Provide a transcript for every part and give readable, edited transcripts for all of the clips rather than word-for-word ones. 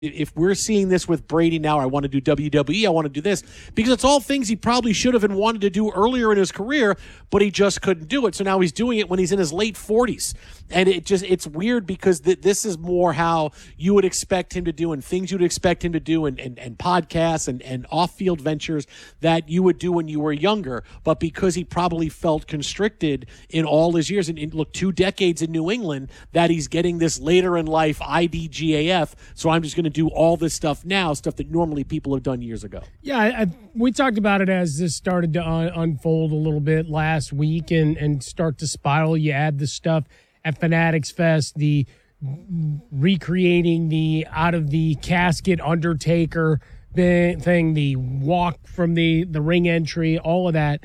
if we're seeing this with Brady now, I want to do WWE, I want to do this, because it's all things he probably should have and wanted to do earlier in his career, but he just couldn't do it. So now he's doing it when he's in his late 40s. And it's weird because this is more how you would expect him to do and things you'd expect him to do and podcasts and off-field ventures that you would do when you were younger. But because he probably felt constricted in all his years, and look, 2 decades in New England, that he's getting this later in life IDGAF. So I'm just going to do all this stuff now, stuff that normally people have done years ago. Yeah, we talked about it as this started to unfold a little bit last week and start to spiral. You add the stuff at Fanatics Fest, the recreating the out of the casket Undertaker thing, the walk from the ring entry, all of that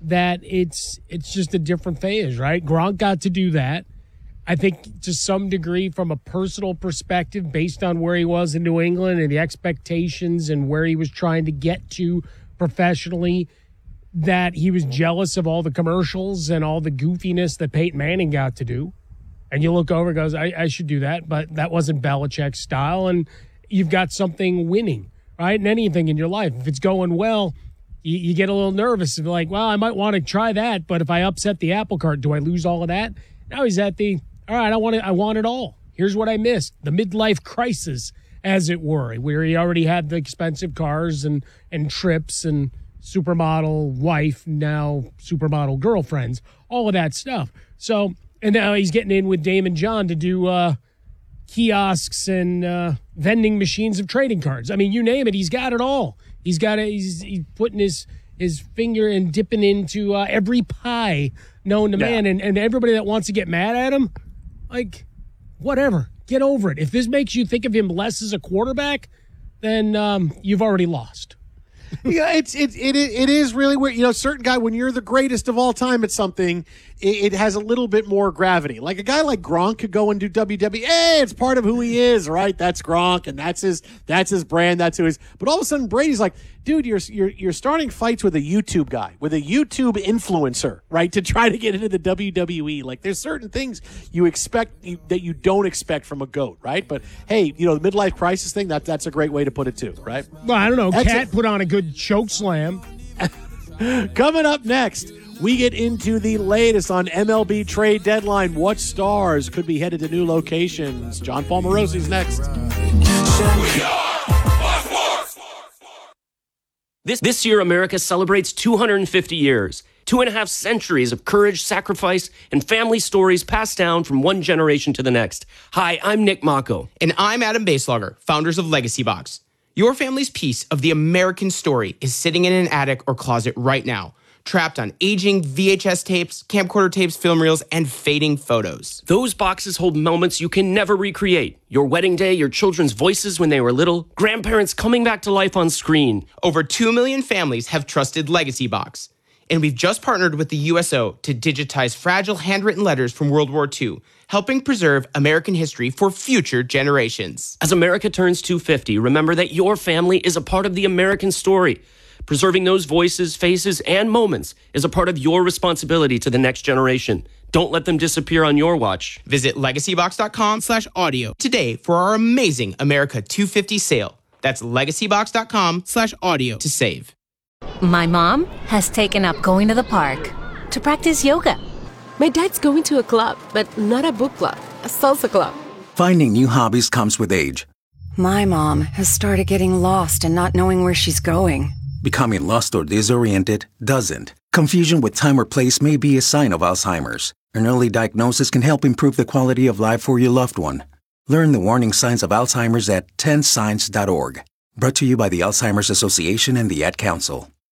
it's just a different phase, right? Gronk got to do that. I think to some degree from a personal perspective, based on where he was in New England and the expectations and where he was trying to get to professionally, that he was jealous of all the commercials and all the goofiness that Peyton Manning got to do. And you look over and goes, I should do that, but that wasn't Belichick's style. And you've got something winning, right? And anything in your life, if it's going well, you get a little nervous. You're like, well, I might want to try that, but if I upset the apple cart, do I lose all of that? Now he's at the, all right, I want it all. Here's what I missed. The midlife crisis, as it were, where he already had the expensive cars and trips and supermodel wife, now supermodel girlfriends, all of that stuff. So, and now he's getting in with Damon John to do kiosks and vending machines of trading cards. I mean, you name it, he's got it all. He's got it. He's putting his finger and dipping into every pie known to man. And everybody that wants to get mad at him, like, whatever, get over it. If this makes you think of him less as a quarterback, then you've already lost. Yeah, it is really weird. You know, certain guy, when you're the greatest of all time at something, it has a little bit more gravity. Like a guy like Gronk could go and do WWE. Hey, it's part of who he is, right? That's Gronk, and that's his brand. That's who he is. But all of a sudden, Brady's like, dude, you're starting fights with a YouTube guy, with a YouTube influencer, right? To try to get into the WWE. Like, there's certain things you expect that you don't expect from a GOAT, right? But hey, you know, the midlife crisis thing, that's a great way to put it too, right? Well, I don't know. Cat put on a good choke slam. Coming up next, we get into the latest on MLB trade deadline. What stars could be headed to new locations? John Paul Morosi's next. This year, America celebrates 250 years, 2.5 centuries of courage, sacrifice, and family stories passed down from one generation to the next. Hi, I'm Nick Mako. And I'm Adam Baselogger, founders of Legacy Box. Your family's piece of the American story is sitting in an attic or closet right now, trapped on aging VHS tapes, camcorder tapes, film reels, and fading photos. Those boxes hold moments you can never recreate. Your wedding day, your children's voices when they were little, grandparents coming back to life on screen. Over 2 million families have trusted Legacy Box. And we've just partnered with the USO to digitize fragile handwritten letters from World War II, helping preserve American history for future generations. As America turns 250, remember that your family is a part of the American story. Preserving those voices, faces, and moments is a part of your responsibility to the next generation. Don't let them disappear on your watch. Visit legacybox.com/audio today for our amazing America 250 sale. That's legacybox.com/audio to save. My mom has taken up going to the park to practice yoga. My dad's going to a club, but not a book club, a salsa club. Finding new hobbies comes with age. My mom has started getting lost and not knowing where she's going. Becoming lost or disoriented doesn't. Confusion with time or place may be a sign of Alzheimer's. An early diagnosis can help improve the quality of life for your loved one. Learn the warning signs of Alzheimer's at 10signs.org. Brought to you by the Alzheimer's Association and the Ad Council.